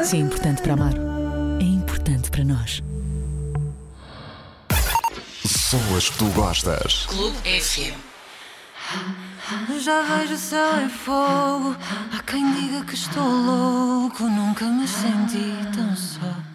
Se é importante para amar, é importante para nós. Só as que tu gostas. Clube FM. Já vejo o céu em fogo. Há quem diga que estou louco. Nunca me senti tão só.